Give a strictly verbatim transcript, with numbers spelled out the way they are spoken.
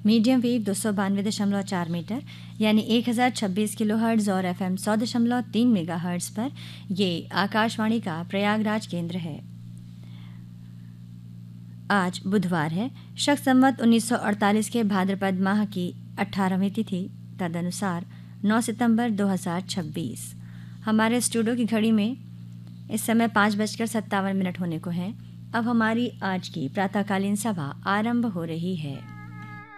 Medium wave दो सौ बानवे दशमलव चार मीटर यानी एक हज़ार छब्बीस किलो हर्ट्ज़ और एफ एम सौ दशमलव तीन मेगा हर्ट्ज़ पर ये आकाशवाणी का प्रयागराज केंद्र है। आज बुधवार है, शक संवत उन्नीस सौ अड़तालीस के भाद्रपद माह की अठारहवीं तिथि, तदनुसार नौ सितंबर दो हज़ार छब्बीस। हमारे स्टूडियो की घड़ी में इस समय पाँच बजकर सत्तावन मिनट होने को हैं। अब हमारी आज की प्रातःकालीन सभा आरंभ हो रही है।